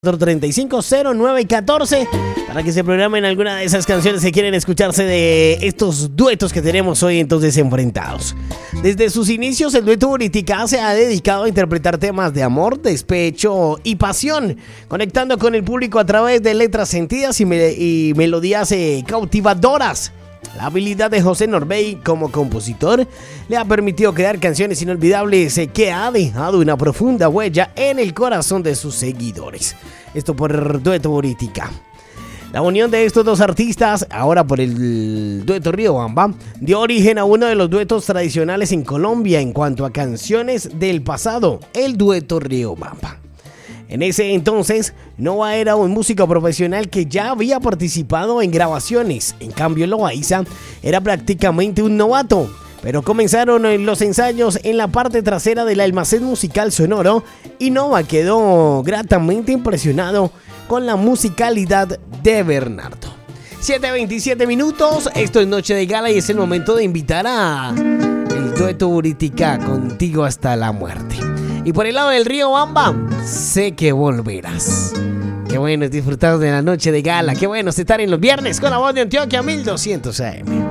350914 para que se programen alguna de esas canciones que quieren escucharse de estos duetos que tenemos hoy entonces enfrentados. Desde sus inicios el dueto Buritica se ha dedicado a interpretar temas de amor, despecho y pasión, conectando con el público a través de letras sentidas y melodías cautivadoras. La habilidad de José Norbey como compositor le ha permitido crear canciones inolvidables que ha dejado una profunda huella en el corazón de sus seguidores. Esto por Dueto Buritica. La unión de estos dos artistas, ahora por el dueto Riobamba, dio origen a uno de los duetos tradicionales en Colombia en cuanto a canciones del pasado, el dueto Riobamba. En ese entonces, Nova era un músico profesional que ya había participado en grabaciones. En cambio, Loaiza era prácticamente un novato. Pero comenzaron los ensayos en la parte trasera del almacén musical sonoro y Nova quedó gratamente impresionado con la musicalidad de Bernardo. 7:27 minutos, esto es Noche de Gala y es el momento de invitar a el dueto Buritica, contigo hasta la muerte. Y por el lado del Riobamba, sé que volverás. Qué bueno es disfrutar de la Noche de Gala. Qué bueno es estar en los viernes con la voz de Antioquia 1200 AM.